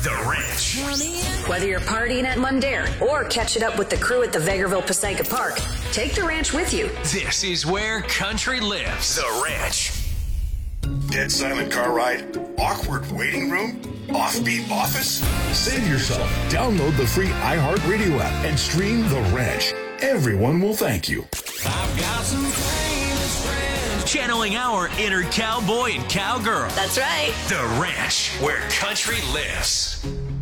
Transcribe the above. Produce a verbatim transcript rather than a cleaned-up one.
The Ranch. Whether you're partying at Mundare or catching up with the crew at the Vegreville Passaica Park, take the ranch with you. This is where country lives. The Ranch. Dead silent car ride? Awkward waiting room? Offbeat office? Save yourself. Download the free iHeartRadio app and stream The Ranch. Everyone will thank you. I've got some famous friends. Channeling our inner cowboy and cowgirl. That's right. The Ranch, where country lives.